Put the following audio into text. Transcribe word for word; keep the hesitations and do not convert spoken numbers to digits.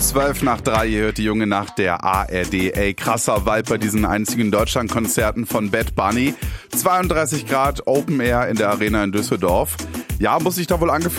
Zwölf nach drei, ihr hört die junge Nacht der A R D. Ey, krasser Vibe bei diesen einzigen Deutschlandkonzerten von Bad Bunny. zweiunddreißig Grad Open Air in der Arena in Düsseldorf. Ja, muss sich da wohl angefühlt